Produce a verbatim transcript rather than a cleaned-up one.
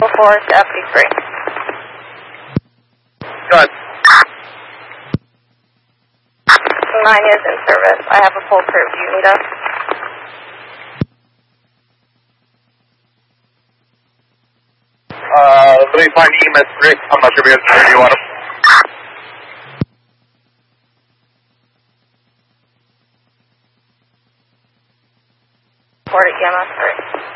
four to F D three. Good. nine is in service. I have a full crew. Do you need us? Uh, let me find E M S three. I'm not sure because where you want them. Report at E M S three.